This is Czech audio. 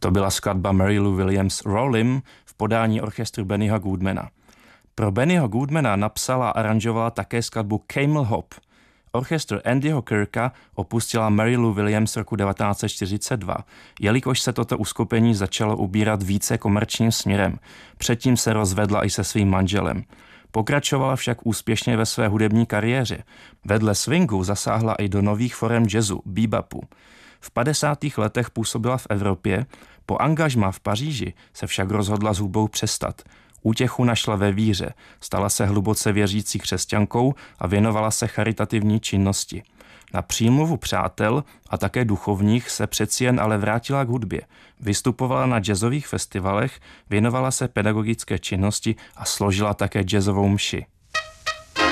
To byla skladba Mary Lou Williams Rollin v podání orchestru Bennyho Goodmana. Pro Bennyho Goodmana napsala a aranžovala také skladbu Camel Hop. Orchestr Andyho Kirka opustila Mary Lou Williams roku 1942, jelikož se toto uskupení začalo ubírat více komerčním směrem. Předtím se rozvedla i se svým manželem. Pokračovala však úspěšně ve své hudební kariéře. Vedle swingu zasáhla i do nových forem jazzu, bebopu. V 50. letech působila v Evropě, po angažmá v Paříži se však rozhodla s hudbou přestat. Útěchu našla ve víře, stala se hluboce věřící křesťankou a věnovala se charitativní činnosti. Na přímluvu přátel a také duchovních se přeci jen ale vrátila k hudbě. Vystupovala na jazzových festivalech, věnovala se pedagogické činnosti a složila také jazzovou mši.